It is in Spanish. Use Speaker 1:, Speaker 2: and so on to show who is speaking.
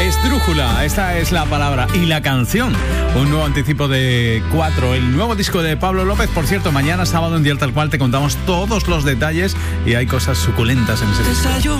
Speaker 1: Esdrújula, esta es la palabra. Y la canción, un nuevo anticipo de 4, el nuevo disco de Pablo López. Por cierto, mañana sábado en Día Tal Cual te contamos todos los detalles y hay cosas suculentas en ese disco.